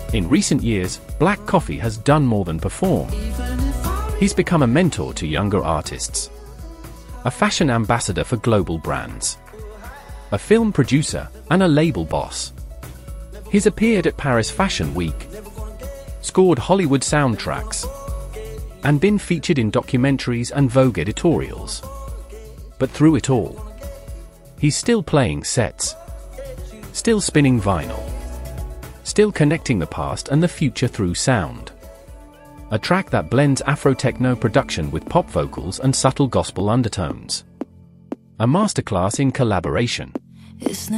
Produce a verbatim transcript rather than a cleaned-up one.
In recent years, Black Coffee has done more than perform. He's become a mentor to younger artists, a fashion ambassador for global brands, a film producer, and a label boss. He's appeared at Paris Fashion Week, scored Hollywood soundtracks, and been featured in documentaries and Vogue editorials. But through it all, he's still playing sets, still spinning vinyl, still connecting the past and the future through sound. A track that blends Afro-techno production with pop vocals and subtle gospel undertones. A masterclass in collaboration. It's